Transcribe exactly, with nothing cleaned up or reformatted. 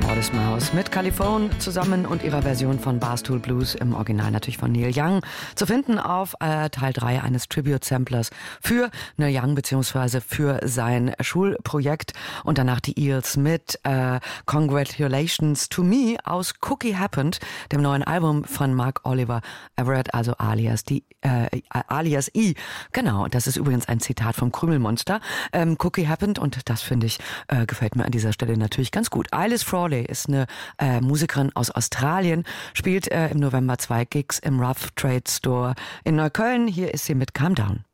Modest Mouse mit Caliphone zusammen und ihrer Version von Barstool Blues, im Original natürlich von Neil Young, zu finden auf äh, Teil drei eines Tribute-Samplers für Neil Young bzw. für sein Schulprojekt. Und danach die Eels mit äh, Congratulations to Me aus Cookie Happened, dem neuen Album von Mark Oliver Everett, also alias die äh, alias I. Genau, das ist übrigens ein Zitat vom Krümelmonster. Ähm, Cookie Happened, und das finde ich, äh, gefällt mir an dieser Stelle natürlich ganz gut. Alice Frawley ist eine äh, Musikerin aus Australien, spielt äh, im November zwei Gigs im Rough Trade Store in Neukölln. Hier ist sie mit Calm Down.